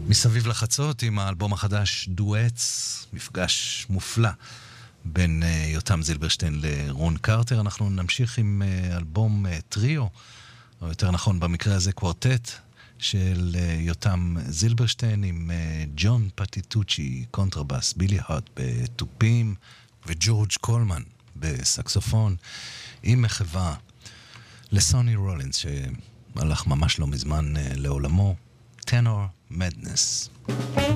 מסביב לחצות עם האלבום החדש דואטס, מפגש מופלא בין יותם זילברשטיין לרון קרטר. אנחנו נמשיך עם אלבום טריו, או יותר נכון במקרה הזה קוורטט, של יותם זילברשטיין עם ג'ון פטיטוצ'י קונטרבאס, בילי הארט בתופים וג'ורג' קולמן בסקסופון, עם מחווה לסוני רולינס שהלך ממש לא מזמן לעולמו, טנור מדנס.